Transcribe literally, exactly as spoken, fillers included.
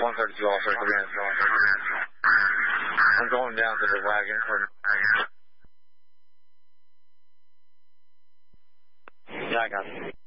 one thirty-two also, command. I'm going down to the wagon. Yeah, I got it.